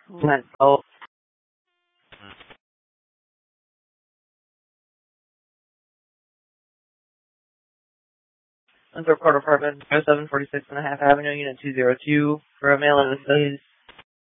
Mental. Winthrop Court Apartment, 746 and a half Avenue, Unit 202, for a male in the